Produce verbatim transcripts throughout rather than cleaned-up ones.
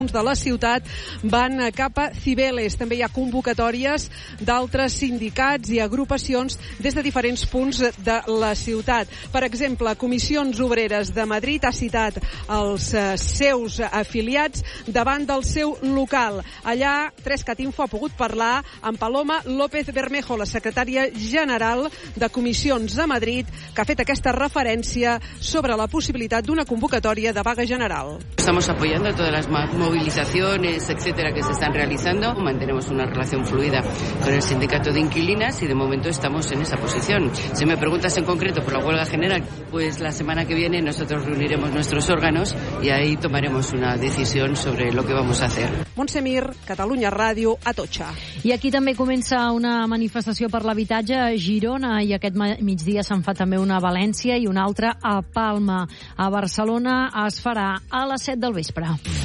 de la ciutat van cap a Cibeles. També hi ha convocatòries d'altres sindicats i agrupacions des de diferents punts de la ciutat. Per exemple, Comissions Obreres de Madrid ha citat els seus afiliats davant del seu local. Allà, Trescat Info ha pogut parlar amb Paloma López Bermejo, la secretària general de Comissions de Madrid, que ha fet aquesta referència sobre la possibilitat d'una convocatòria de vaga general. Estamos apoyando todas las movilizaciones, etcétera, que se están realizando. Mantenemos una relación fluida con el sindicato de inquilinas y de momento estamos en esa posición. Si me preguntas en concreto por la huelga general, pues la semana que viene nosotros reuniremos nuestros órganos y ahí tomaremos una decisión sobre lo que vamos a hacer. Montse Mir, Catalunya Ràdio, Atocha. I aquí també comença una manifestació per l'habitatge a Girona i aquest migdia se'n fa també una a València i una altra a Palma. A Barcelona es farà a les set del vespre.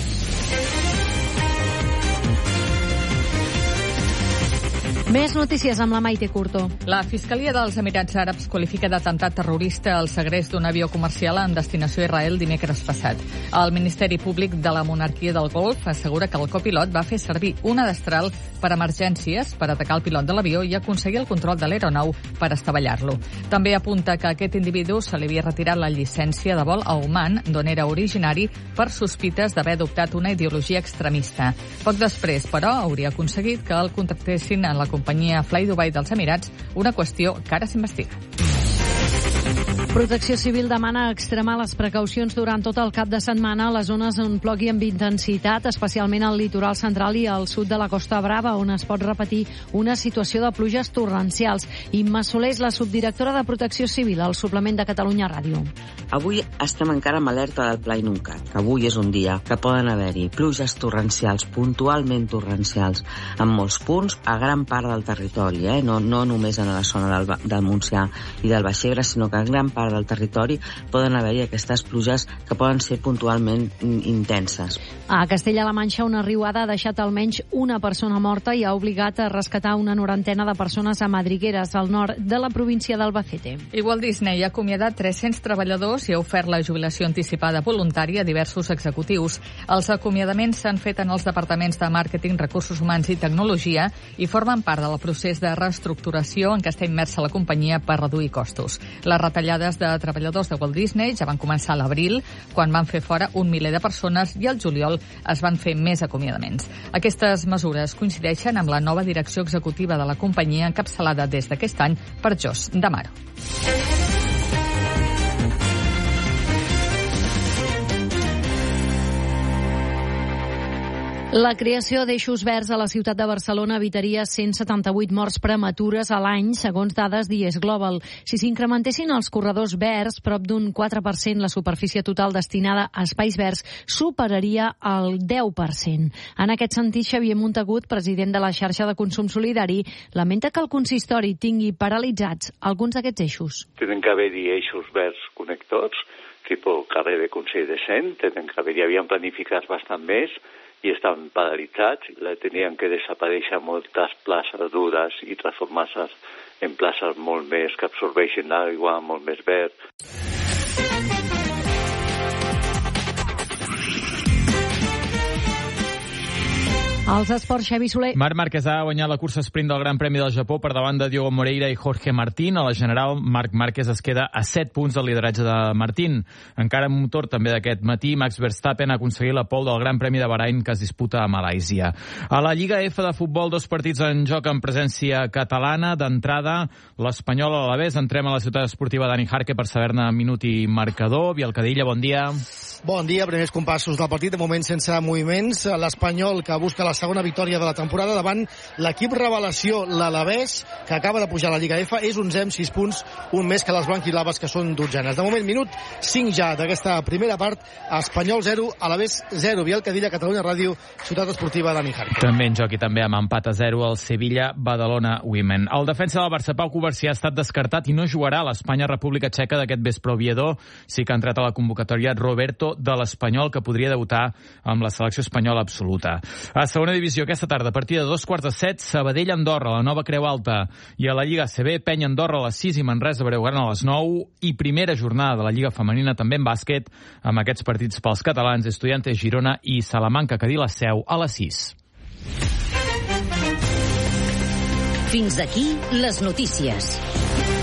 Més notícies amb la Maite Curto. La Fiscalia dels Emirats Àrabs qualifica d'atemptat terrorista el segrest d'un avió comercial en destinació a Israel dimecres passat. El Ministeri Públic de la Monarquia del Golf assegura que el copilot va fer servir una destral per emergències per atacar el pilot de l'avió i aconseguir el control de l'aeronau per estavellar-lo. També apunta que a aquest individu se li havia retirat la llicència de vol a Oman, d'on era originari, per sospites d'haver adoptat una ideologia extremista. Poc després, però, hauria aconseguit que el contractessin en la companyia Fly Dubai dels Emirats, una qüestió que ara s'investiga. Protecció Civil demana extremar les precaucions durant tot el cap de setmana a les zones on plogui amb intensitat, especialment al litoral central i al sud de la Costa Brava, on es pot repetir una situació de pluges torrencials. Imma Soler és la subdirectora de Protecció Civil al suplement de Catalunya Ràdio. Avui estem encara amb alerta del Pla Inuncat. Avui és un dia que poden haver-hi pluges torrencials, puntualment torrencials, en molts punts, a gran part del territori, eh? no, no només en la zona del, del Montsià i del Baix Ebre, sinó que en gran part del territori poden haver-hi aquestes pluges que poden ser puntualment intenses. A Castella-La Manxa, una riuada ha deixat almenys una persona morta i ha obligat a rescatar una norantena de persones a Madrigueres, al nord de la província d'Albacete. I Walt Disney ha acomiadat tres-cents treballadors i ha ofert la jubilació anticipada voluntària a diversos executius. Els acomiadaments s'han fet en els departaments de màrqueting, recursos humans i tecnologia i formen part del procés de reestructuració en què està immersa la companyia per reduir costos. Les retallades de treballadors de Walt Disney ja van començar a l'abril, quan van fer fora un miler de persones, i al juliol es van fer més acomiadaments. Aquestes mesures coincideixen amb la nova direcció executiva de la companyia, encapçalada des d'aquest any per Jos D'Amaro. La creació d'eixos verds a la ciutat de Barcelona evitaria cent setanta-vuit morts prematures a l'any, segons dades d'I E S Global. Si s'incrementessin els corredors verds, prop d'un quatre per cent la superfície total destinada a espais verds superaria el deu per cent. En aquest sentit, Xavier Montagut, president de la xarxa de consum solidari, lamenta que el consistori tingui paralitzats alguns d'aquests eixos. Tenen que haver-hi eixos verds connectors, tipus carrer de Consell de Cent, tenen que haver-hi, havien planificat bastant més, i estaven paralitzats, tenien que desaparèixer moltes places dures i transformar-se en places molt més que absorbeixen l'aigua, molt més verd. Els esports, Xavi Soler. Marc Márquez ha guanyat la cursa sprint del Gran Premi del Japó per davant de Diogo Moreira i Jorge Martín. A la general, Marc Márquez es queda a set punts del lideratge de Martín. Encara amb motor també d'aquest matí, Max Verstappen ha aconseguit la pole del Gran Premi de Bahrain que es disputa a Malàisia. A la Lliga F de futbol, dos partits en joc en presència catalana. D'entrada, l'Espanyol a l'Alavés. Entrem a la ciutat esportiva Dani Jarque per saber-ne minut i marcador. Bielcadilla, bon dia. Bon dia, primers compassos del partit, de moment sense moviments. L'Espanyol, que busca la segona victòria de la temporada davant l'equip revelació, l'Alavés, que acaba de pujar a la Lliga F, és onzè amb sis punts, un més que les blanquilaves, que són dotzenes. De moment, minut cinc ja d'aquesta primera part, Espanyol zero, Alavés zero. Bielcadilla, Catalunya Ràdio, ciutat esportiva Dani Jarque. També en joc i també amb empat a zero el Sevilla-Badalona Women. El defensa del Barça, Pau Covarsí, ha estat descartat i no jugarà a l'Espanya-República Txeca d'aquest vespre. Oviedo sí que ha entrat a la convocatòria Roberto de l'Espanyol, que podria debutar amb la selecció espanyola absoluta. A segona Segona divisió aquesta tarda, a partir de dos quarts de set, Sabadell-Andorra, la nova Creu Alta. I a la Lliga A C B, Penya-Andorra a les sis i Manresa-Breogán a les nou. I primera jornada de la Lliga Femenina també en bàsquet, amb aquests partits pels catalans, Estudiantes Girona i Salamanca-Cadí-la-Seu a les sis. Fins aquí les notícies.